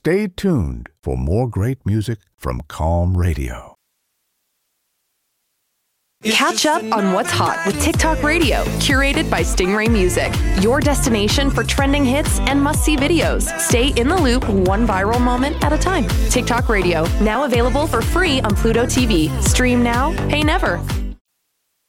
Stay tuned for more great music from Calm Radio. Catch up on what's hot with TikTok Radio, curated by Stingray Music. Your destination for trending hits and must-see videos. Stay in the loop, one viral moment at a time. TikTok Radio, now available for free on Pluto TV. Stream now, pay never.